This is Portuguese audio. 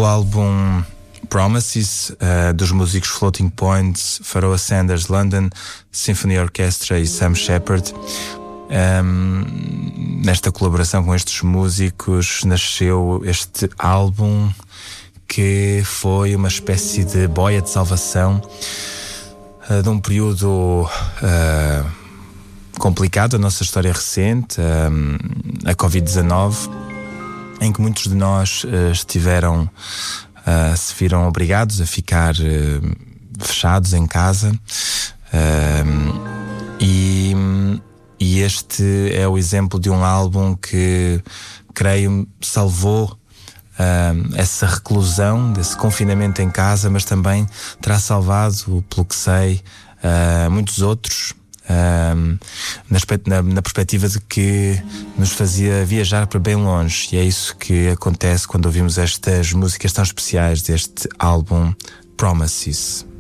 o álbum Promises, dos músicos Floating Points, Pharoah Sanders, London Symphony Orchestra e Sam Shepard. Nesta colaboração com estes músicos nasceu este álbum, que foi uma espécie de boia de salvação de um período complicado da nossa história recente, a Covid-19, em que muitos de nós se viram obrigados a ficar fechados em casa, e este é o exemplo de um álbum que, creio, salvou essa reclusão, desse confinamento em casa, mas também terá salvado, pelo que sei, muitos outros, na perspectiva de que nos fazia viajar para bem longe. E é isso que acontece quando ouvimos estas músicas tão especiais deste álbum Promises.